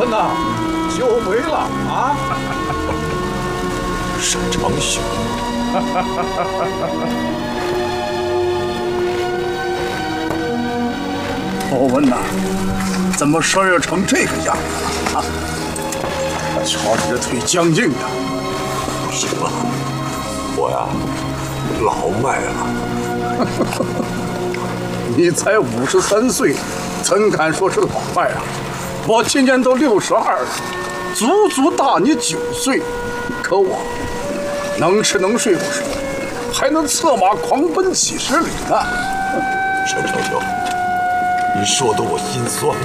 文呐，久违了啊！ 沈长兄， 欧文呐，怎么事儿成这个样子了啊？瞧你这腿僵硬的。 不行了，我呀老迈了。 你才53岁，怎敢说是老迈啊？我今年都62了，足足大你9岁。可我能吃能睡不是，还能策马狂奔几10里呢。 沈长兄，你说的我心酸呐。